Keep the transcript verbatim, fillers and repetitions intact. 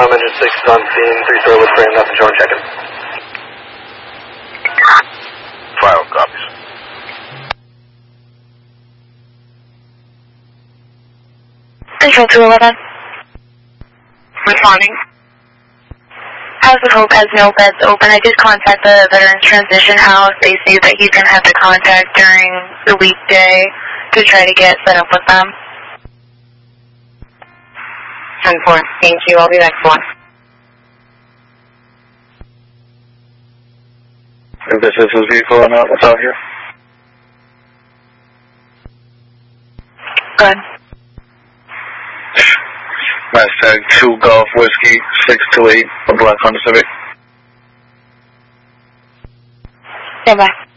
Tom Engine six is on scene, three-story wood frame, nothing showing, check-in. File copies. Control two eleven. Responding. House of Hope has no beds open. I did contact the Veterans Transition House. They say that he's going to have to contact during the weekday to try to get set up with them. ten four. Thank you. I'll be back for one. If this is his vehicle or not, what's out here? Good. Hashtag two Golf Whiskey six two eight, a black Honda Civic. Stand by.